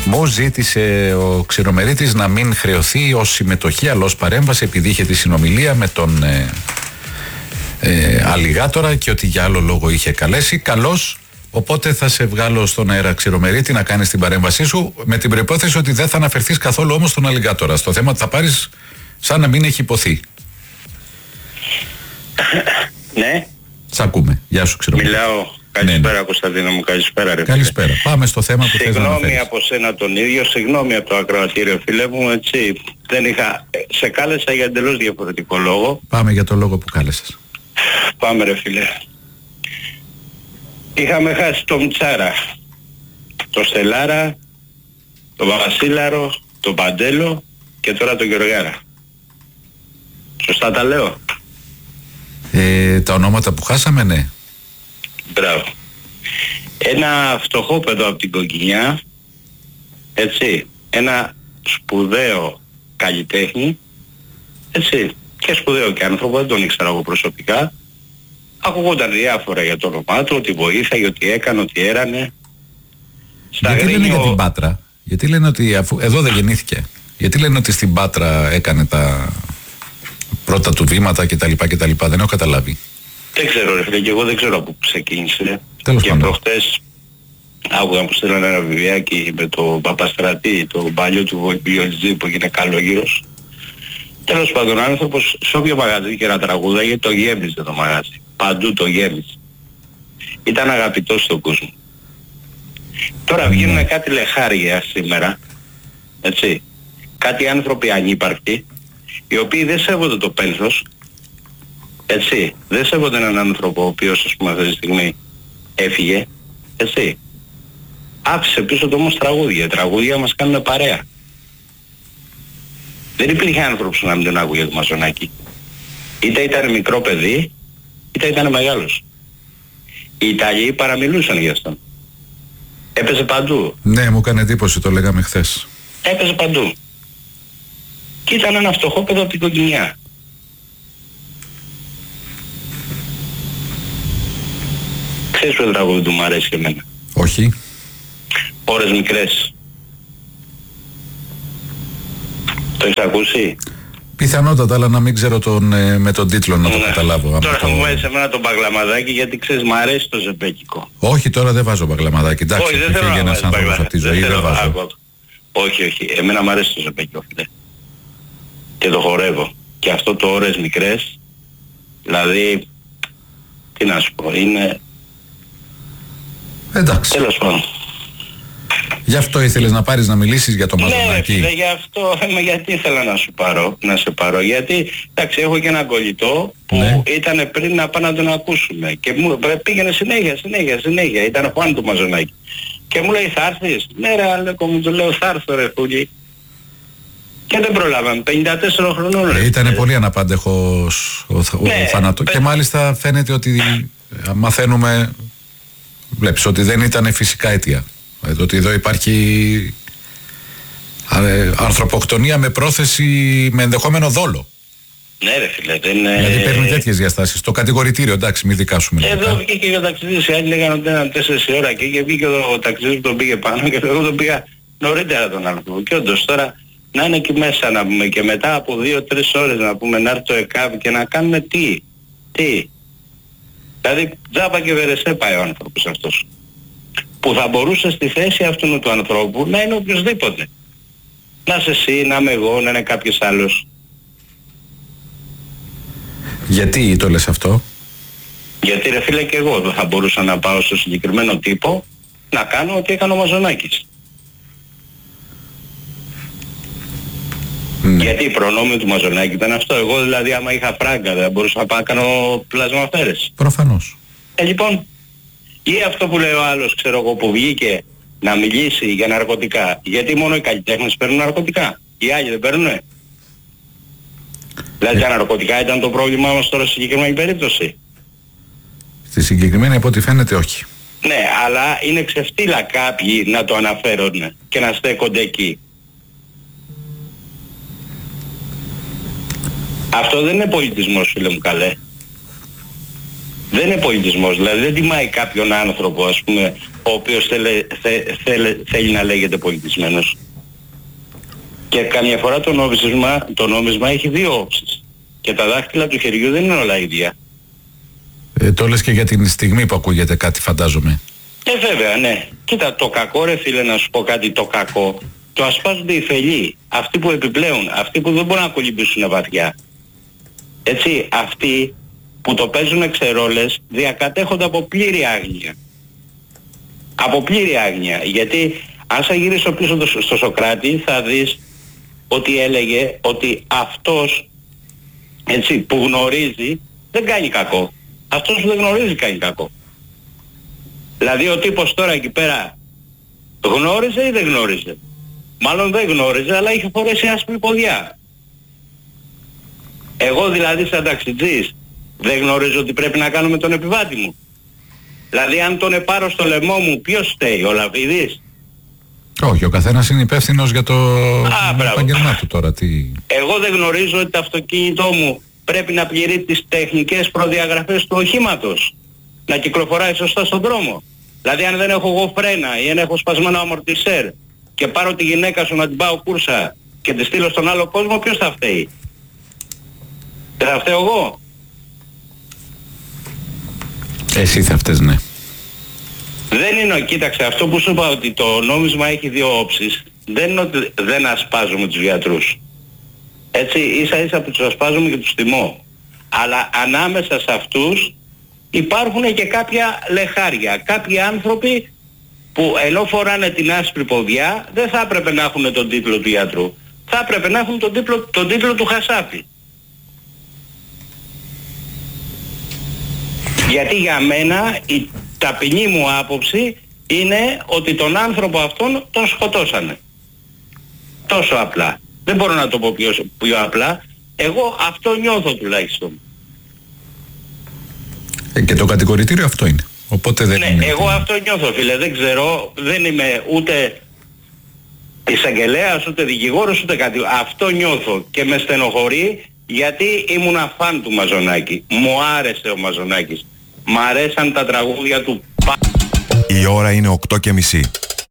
Μου ζήτησε ο Ξηρομερίτης να μην χρεωθεί ως συμμετοχή αλλά ως παρέμβαση, επειδή είχε τη συνομιλία με τον Αλιγάτορα και ότι για άλλο λόγο είχε καλέσει. Καλώς, οπότε θα σε βγάλω στον αέρα, Ξηρομερίτη, να κάνεις την παρέμβασή σου, με την προϋπόθεση ότι δεν θα αναφερθείς καθόλου όμως στον Αλιγάτορα. Στο θέμα θα πάρεις σαν να μην έχει υποθεί. Ναι. Σ' ακούμε. Γεια σου, Ξηρομερίτη. Μιλάω. Καλησπέρα, ναι. Κωνσταντίνο μου, καλησπέρα ρε. Καλησπέρα. Πάμε στο θέμα που θες να αναφέρεις. Συγγνώμη από σένα τον ίδιο, συγγνώμη από το ακροατήριο, φίλε μου, έτσι. Δεν είχα... Σε κάλεσα για εντελώς διαφορετικό λόγο. Πάμε για το λόγο που κάλεσες. Πάμε ρε φίλε. Είχαμε χάσει τον Μτσάρα, τον Στελάρα, τον Παπασίλαρο, τον Παντέλο και τώρα τον Γεωργάρα. Σωστά τα λέω? Τα ονόματα που χάσαμε, ναι. Μπράβο. Ένα φτωχόπεδο από την Κοκκινιά, έτσι, ένα σπουδαίο καλλιτέχνη, έτσι, και σπουδαίο και άνθρωπο, δεν τον ήξερα εγώ προσωπικά. Ακουγόταν διάφορα για το όνομά του, ότι βοήθαγε, ότι έκανε, ότι έρανε. Γιατί λένε για την Πάτρα? Γιατί λένε ότι αφού εδώ δεν γεννήθηκε? Γιατί λένε ότι στην Πάτρα έκανε τα πρώτα του βήματα κτλ. Δεν έχω καταλάβει. Δεν ξέρω ρε φίλε, και εγώ δεν ξέρω από πού ξεκίνησε. Τέλος και πάντων. προχτές άκουγα που στέλνανε ένα βιβλιάκι με τον Παπαστρατή, τον παλιό του βιολιτζή που έγινε καλόγυρος. Τέλος πάντων, ο άνθρωπος σε όποιο μαγαζί και ένα τραγούδαγε το γέμιζε το μαγαζί. Παντού το γέμιζε. Ήταν αγαπητός στον κόσμο. Τώρα βγαίνουν κάτι λεχάρια σήμερα, έτσι, κάτι άνθρωποι ανύπαρκτοι, οι οποίοι δεν σέβονται το πένθος, έτσι, δεν σέβονται έναν άνθρωπο ο οποίος, ας πούμε, αυτή τη στιγμή έφυγε, έτσι. Άφησε πίσω του όμως τραγούδια. Τραγούδια μας κάνουν παρέα. Δεν υπήρχε άνθρωπος να μην τον άκουγε το Μαζονάκη. Είτε ήταν μικρό παιδί, είτε ήταν μεγάλος. Οι Ιταλοί παραμιλούσαν γι' αυτόν. Έπαιζε παντού. Ναι, μου έκανε εντύπωση, το λέγαμε χθες. Έπαιζε παντού. Και ήταν ένα φτωχόπεδο από την Κοκκινιά. Ξέρεις ποιο τραγούδι του μου αρέσει και εμένα? Όχι. Ώρες μικρές. Το έχεις ακούσει? Πιθανότατα, αλλά να μην ξέρω με τον τίτλο να το καταλάβω. Τώρα θα μου βάλεις εμένα τον Παγλαμαδάκι, γιατί ξέρεις μ' αρέσει το ζεμπέκικο. Όχι, τώρα δεν βάζω Παγλαμαδάκι. Εντάξει, όχι, δεν θέλω να ένας άνθρωπος από τη ζωή, δεν βάζω. Όχι, όχι. Εμένα μ' αρέσει το ζεμπέκικο, φίλε. Και το χορεύω. Και αυτό το ώρες μικρές, δηλαδή, τι να σου πω, είναι... Εντάξει. Τέλος πάντων. Γι' αυτό ήθελες να πάρεις να μιλήσεις για το Μαζονάκη? Ναι, γι' αυτό, γιατί ήθελα να σε πάρω. Γιατί, εντάξει, έχω και ένα κολλητό που ναι. Ήταν πριν να πάμε να τον ακούσουμε. Και μου πήγαινε συνέχεια. Ήταν ο Χουάν του Μαζονάκη. Και μου λέει, θα έρθεις? Ναι ρε Αλέκο, μου του λέω, θα έρθω ρε φούλη. Και δεν προλάβαμε, 54 χρονών. Ήτανε πολύ αναπάντεχος ο θάνατο. Και μάλιστα φαίνεται ότι μαθαίνουμε, βλέπεις ότι δεν ήταν φυσικά αίτια. Ότι εδώ υπάρχει ανθρωποκτονία με πρόθεση, με ενδεχόμενο δόλο. Ναι ρε φίλε, δεν είναι... Δηλαδή παίρνουν τέτοιες διαστάσεις. Το κατηγορητήριο, εντάξει, μην δικάσουμε. Εδώ βγήκε και ο ταξιδίς, οι άλλοι λέγανε ότι ήταν 4 ώρα και βγήκε ο ταξιδίς που τον πήγε πάνω και εγώ τον πήγα νωρίτερα τον άνθρωπο. Και όντως τώρα να είναι εκεί μέσα να πούμε και μετά από 2-3 ώρες να πούμε να έρθει το ΕΚΑΒ και να κάνουμε τι. Δηλαδή τζάπα και βερεσέ πάει ο άνθρωπος αυτός. Που θα μπορούσε στη θέση αυτού του ανθρώπου να είναι οποιοσδήποτε. Να είσαι εσύ, να είμαι εγώ, να είναι κάποιος άλλος. Γιατί το λες αυτό? Γιατί ρε φίλε και εγώ δεν θα μπορούσα να πάω στο συγκεκριμένο τύπο να κάνω ό,τι έκανε ο Μαζονάκης. Ναι. Γιατί η προνόμιο του Μαζονάκη ήταν αυτό. Εγώ δηλαδή άμα είχα φράγκα δεν μπορούσα να πάω να κάνω πλασμαφέρες. Προφανώς. Λοιπόν, ή αυτό που λέει ο άλλος, ξέρω εγώ, που βγήκε να μιλήσει για ναρκωτικά. Γιατί μόνο οι καλλιτέχνες παίρνουν ναρκωτικά. Οι άλλοι δεν παίρνουνε. Δηλαδή τα ναρκωτικά ήταν το πρόβλημά μας τώρα στη συγκεκριμένη περίπτωση? Στη συγκεκριμένη από ό,τι φαίνεται όχι. Ναι, αλλά είναι ξεφτύλα κάποιοι να το αναφέρουν και να στέκονται εκεί. Αυτό δεν είναι πολιτισμός, φίλε μου καλέ. Δεν είναι πολιτισμός. Δηλαδή δεν τιμάει κάποιον άνθρωπο, ας πούμε, ο οποίος θέλει να λέγεται πολιτισμένος. Και καμιά φορά το νόμισμα έχει δύο όψεις. Και τα δάχτυλα του χεριού δεν είναι όλα ίδια. Το λες και για την στιγμή που ακούγεται κάτι, φαντάζομαι. Βέβαια, ναι. Κοίτα, το κακό, ρε φίλε, να σου πω κάτι, το κακό, το ασπάζονται οι φελοί. Αυτοί που επιπλέουν, αυτοί που δεν μπορούν να κολυμπήσουν βαθιά. Έτσι, αυτοί που το παίζουν εξερόλες διακατέχονται από πλήρη άγνοια. Από πλήρη άγνοια. Γιατί αν σε γυρίσω πίσω στο Σωκράτη θα δεις ότι έλεγε ότι αυτός, έτσι, που γνωρίζει δεν κάνει κακό. Αυτός που δεν γνωρίζει κάνει κακό. Δηλαδή ο τύπος τώρα εκεί πέρα γνώριζε ή δεν γνώριζε? Μάλλον δεν γνώριζε, αλλά είχε φορέσει άσπρη ποδιά. Εγώ δηλαδή σαν ταξιτζής δεν γνωρίζω τι πρέπει να κάνω με τον επιβάτη μου. Δηλαδή αν τον επάρω στο λαιμό μου, ποιος φταίει, ο Λαβίδης? Όχι, ο καθένας είναι υπεύθυνος για το επαγγελμά του τώρα. Εγώ δεν γνωρίζω ότι το αυτοκίνητό μου πρέπει να πληρεί τις τεχνικές προδιαγραφές του οχήματος, να κυκλοφοράει σωστά στον δρόμο. Δηλαδή αν δεν έχω εγώ φρένα ή αν έχω σπασμένο αμορτισέρ και πάρω τη γυναίκα σου να την πάω κούρσα και τη στείλω στον άλλο κόσμο, ποιος θα φταίει? Δεν θα φταίω εγώ? Εσύ θα φταίς, ναι. Δεν είναι, κοίταξε, αυτό που σου είπα ότι το νόμισμα έχει δύο όψεις, δεν είναι ότι δεν ασπάζουμε τους γιατρούς. Έτσι, ίσα ίσα που τους ασπάζουμε και τους τιμώ. Αλλά ανάμεσα σε αυτούς υπάρχουν και κάποια λεχάρια, κάποιοι άνθρωποι που ενώ φοράνε την άσπρη ποδιά δεν θα έπρεπε να έχουν τον τίτλο του γιατρού. Θα έπρεπε να έχουν τον τίτλο του χασάπι. Γιατί για μένα η ταπεινή μου άποψη είναι ότι τον άνθρωπο αυτόν τον σκοτώσανε. Τόσο απλά. Δεν μπορώ να το πω πιο απλά. Εγώ αυτό νιώθω τουλάχιστον. Και το κατηγορητήριο αυτό είναι. Οπότε δεν είναι. Εγώ αυτό νιώθω, φίλε. Δεν ξέρω, δεν είμαι ούτε εισαγγελέας, ούτε δικηγόρος, ούτε κάτι. Αυτό νιώθω και με στενοχωρεί γιατί ήμουνα φαν του Μαζονάκη. Μου άρεσε ο Μαζονάκης. Μ' αρέσαν τα τραγούδια του. Η ώρα είναι 8:30.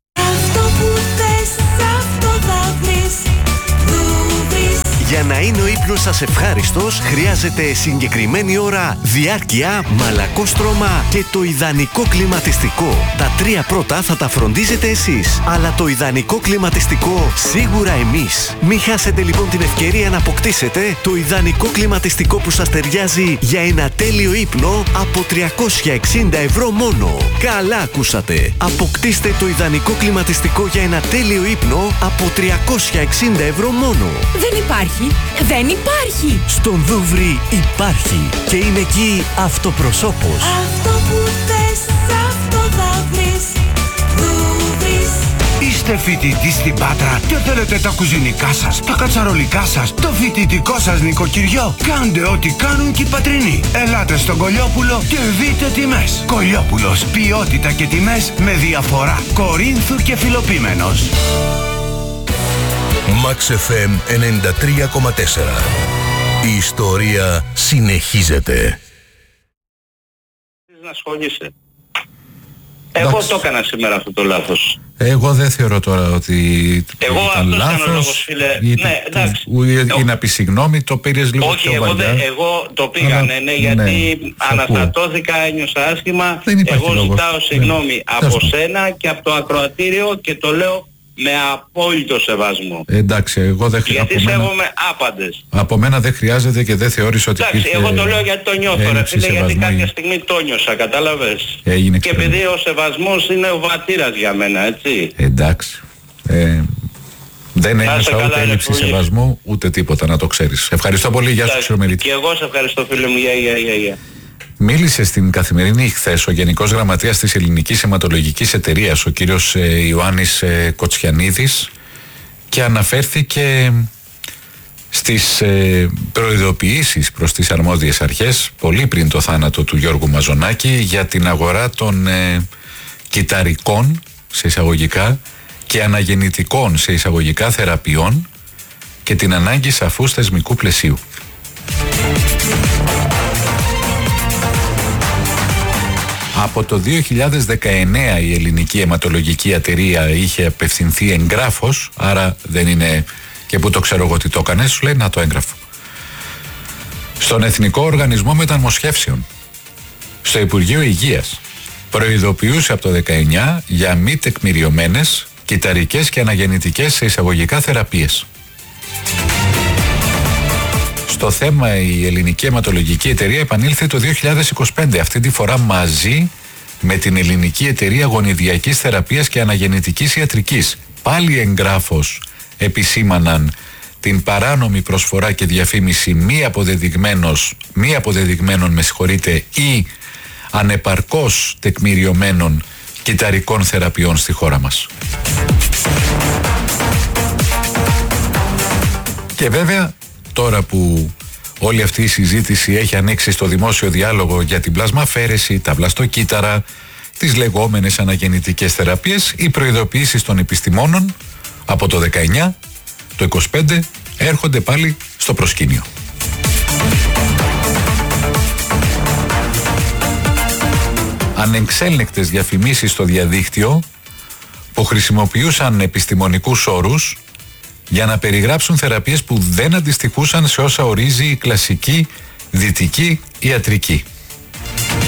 Για να είναι ο ύπνος σας ευχάριστος, χρειάζεται συγκεκριμένη ώρα, διάρκεια, μαλακό στρώμα και το ιδανικό κλιματιστικό. Τα τρία πρώτα θα τα φροντίζετε εσείς, αλλά το ιδανικό κλιματιστικό σίγουρα εμείς. Μην χάσετε λοιπόν την ευκαιρία να αποκτήσετε το ιδανικό κλιματιστικό που σας ταιριάζει για ένα τέλειο ύπνο από 360 ευρώ μόνο. Καλά ακούσατε! Αποκτήστε το ιδανικό κλιματιστικό για ένα τέλειο ύπνο από 360 ευρώ μόνο. Δεν υπάρχει. Δεν υπάρχει! Στον Δούβρι υπάρχει και είναι εκεί αυτοπροσώπος. Αυτό που θες, αυτό θα βρεις. Δούβρις. Είστε φοιτητής στην Πάτρα και θέλετε τα κουζινικά σας, τα κατσαρολικά σας, το φοιτητικό σας νοικοκυριό? Κάντε ό,τι κάνουν και οι Πατρινοί. Ελάτε στον Κολιόπουλο και δείτε τιμές. Κολιόπουλος, ποιότητα και τιμές με διαφορά. Κορίνθου και Φιλοπίμενος. Max FM 93,4. Η ιστορία συνεχίζεται. Να ασχολείσαι. Εγώ το έκανα σήμερα αυτό το λάθος. Εγώ δεν θεωρώ τώρα ότι εγώ ήταν λάθος ή να πει συγγνώμη, το πήρες λίγο όχι, πιο βαριά. εγώ το πήγανε, ναι, γιατί αναστατώθηκα, ένιωσα άσχημα. Εγώ ζητάω συγγνώμη από σένα και από το ακροατήριο και το λέω με απόλυτο σεβασμό. Εντάξει, εγώ δεν χρειάζεται. Γιατί σέβομαι άπαντες. Από μένα δεν χρειάζεται και δεν θεώρησα ότι. Εντάξει, εγώ το λέω γιατί το νιώθω, ρε φίλε, γιατί κάποια στιγμή το νιώσα, κατάλαβες. Και επειδή ο σεβασμός είναι ο βατήρας για μένα, έτσι. Εντάξει. Δεν ένιωσα ούτε έλλειψη σεβασμού, ούτε τίποτα, να το ξέρεις. Ευχαριστώ πολύ, γεια σου, Ξηρομερίτη. Και εγώ σε ευχαριστώ, φίλε μου, γεια. Μίλησε στην Καθημερινή χθες ο Γενικός Γραμματέας της Ελληνικής Αιματολογικής Εταιρείας, ο κύριος Ιωάννης Κοτσιανίδης, και αναφέρθηκε στις προειδοποιήσεις προς τις αρμόδιες αρχές πολύ πριν το θάνατο του Γιώργου Μαζονάκη για την αγορά των κυταρικών σε εισαγωγικά και αναγεννητικών σε εισαγωγικά θεραπείων και την ανάγκη σαφούς θεσμικού πλαισίου. Από το 2019 η Ελληνική Αιματολογική Εταιρεία είχε απευθυνθεί εγγράφος, άρα δεν είναι και που το ξέρω εγώ τι το έκανε, σου λέει να το έγγραφο. Στον Εθνικό Οργανισμό Μεταμοσχεύσεων, στο Υπουργείο Υγείας, προειδοποιούσε από το 19 για μη τεκμηριωμένες κυταρικές και αναγεννητικές σε εισαγωγικά θεραπείες. Στο θέμα η Ελληνική Αιματολογική Εταιρεία επανήλθε το 2025, αυτή τη φορά μαζί με την Ελληνική Εταιρεία Γονιδιακής Θεραπείας και Αναγεννητικής Ιατρικής. Πάλι εγγράφος επισήμαναν την παράνομη προσφορά και διαφήμιση μη αποδεδειγμένων ή ανεπαρκώς τεκμηριωμένων κυταρικών θεραπείων στη χώρα μας. Και βέβαια τώρα που όλη αυτή η συζήτηση έχει ανοίξει στο δημόσιο διάλογο για την πλασμαφαίρεση, τα βλαστοκύτταρα, τις λεγόμενες αναγεννητικές θεραπείες, οι προειδοποιήσεις των επιστημόνων από το 19, το 25 έρχονται πάλι στο προσκήνιο. Ανεξέλεγκτες διαφημίσεις στο διαδίκτυο που χρησιμοποιούσαν επιστημονικούς όρους για να περιγράψουν θεραπείες που δεν αντιστοιχούσαν σε όσα ορίζει η κλασική δυτική ιατρική.